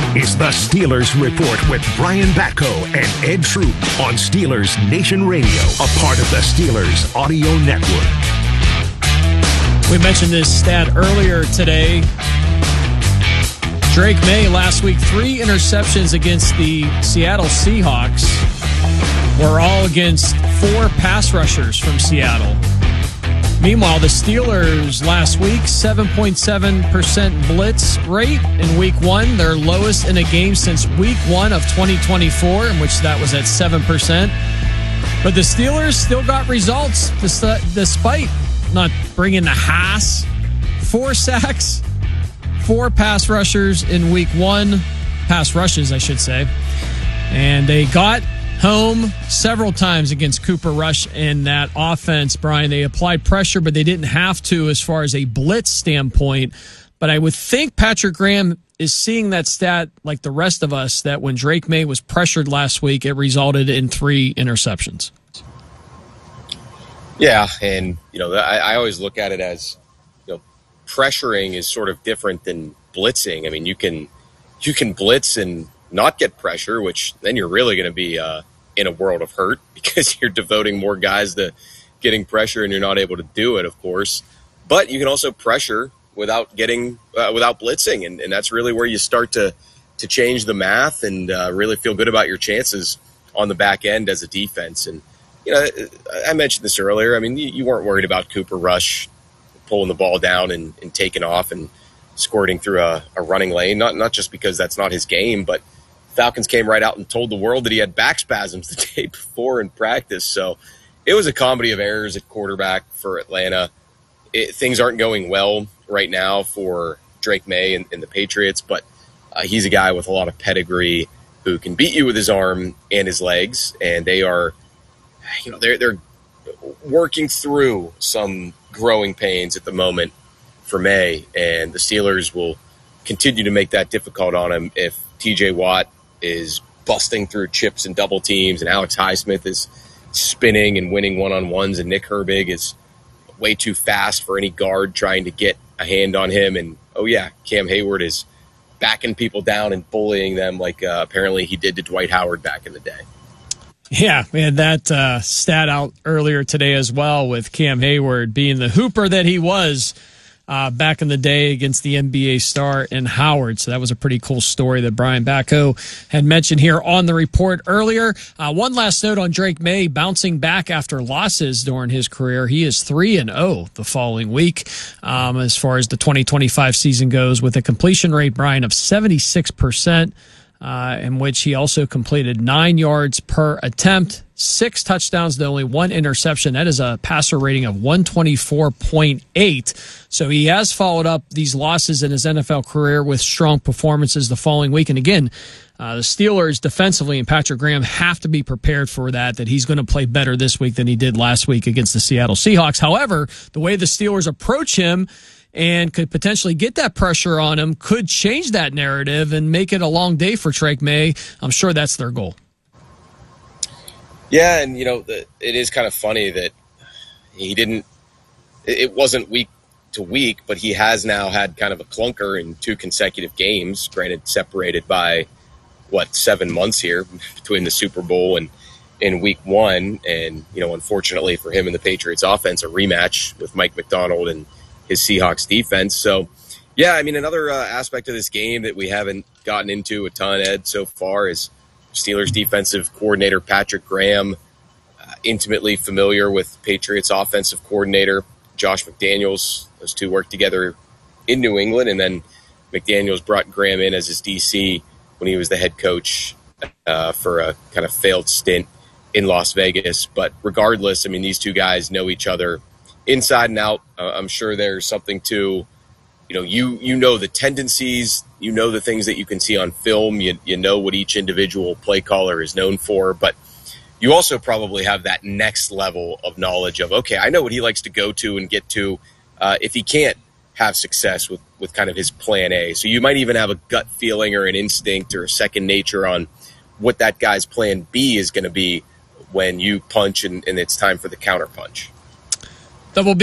is the Steelers Report with Brian Batko and Ed Troop on Steelers Nation Radio, a part of the Steelers Audio Network. We mentioned this stat earlier today. Drake May last week, 3 interceptions against the Seattle Seahawks were all against 4 pass rushers from Seattle. Meanwhile, the Steelers last week, 7.7% blitz rate in week 1, their lowest in a game since week 1 of 2024, in which that was at 7%. But the Steelers still got results despite not bringing the Haas. 4 sacks, 4 pass rushers in week 1, pass rushes, I should say. And they got home several times against Cooper Rush in that offense, Brian. They applied pressure, but they didn't have to as far as a blitz standpoint. But I would think Patrick Graham is seeing that stat like the rest of us, that when Drake May was pressured last week, it resulted in 3 interceptions. Yeah, and, I always look at it as, pressuring is sort of different than blitzing. I mean, you can blitz and not get pressure, which then you're really going to be in a world of hurt because you're devoting more guys to getting pressure and you're not able to do it, of course. But you can also pressure without blitzing, and that's really where you start to change the math and really feel good about your chances on the back end as a defense. And I mentioned this earlier. I mean, you weren't worried about Cooper Rush pulling the ball down and taking off and squirting through a running lane, not just because that's not his game, but Falcons came right out and told the world that he had back spasms the day before in practice. So it was a comedy of errors at quarterback for Atlanta. Things aren't going well right now for Drake May and the Patriots, but he's a guy with a lot of pedigree who can beat you with his arm and his legs, and they are, they're working through some growing pains at the moment for May, and the Steelers will continue to make that difficult on him if TJ Watt is busting through chips and double teams, and Alex Highsmith is spinning and winning one-on-ones, and Nick Herbig is way too fast for any guard trying to get a hand on him. And, Cam Hayward is backing people down and bullying them like apparently he did to Dwight Howard back in the day. Yeah, we had that stat out earlier today as well, with Cam Hayward being the hooper that he was back in the day against the NBA star in Howard. So that was a pretty cool story that Brian Batko had mentioned here on the report earlier. One last note on Drake May bouncing back after losses during his career. He is 3-0 the following week as far as the 2025 season goes, with a completion rate, Brian, of 76%. In which he also completed 9 yards per attempt, 6 touchdowns to only 1 interception. That is a passer rating of 124.8. So he has followed up these losses in his NFL career with strong performances the following week. And again, the Steelers defensively and Patrick Graham have to be prepared for that he's going to play better this week than he did last week against the Seattle Seahawks. However, the way the Steelers approach him and could potentially get that pressure on him could change that narrative and make it a long day for Drake May. I'm sure that's their goal. Yeah, and, it is kind of funny that it wasn't week to week, but he has now had kind of a clunker in 2 consecutive games, granted separated by, 7 months here between the Super Bowl and in week 1. And, unfortunately for him and the Patriots offense, a rematch with Mike Macdonald and his Seahawks defense. So, another aspect of this game that we haven't gotten into a ton, Ed, so far is Steelers defensive coordinator Patrick Graham, intimately familiar with Patriots offensive coordinator Josh McDaniels. Those two worked together in New England, and then McDaniels brought Graham in as his DC when he was the head coach for a kind of failed stint in Las Vegas. But regardless, these two guys know each other inside and out. I'm sure there's something to, you know the tendencies, the things that you can see on film, you know what each individual play caller is known for, but you also probably have that next level of knowledge of, okay, I know what he likes to go to and get to if he can't have success with kind of his plan A. So you might even have a gut feeling or an instinct or a second nature on what that guy's plan B is going to be when you punch and it's time for the counter punch. Double B.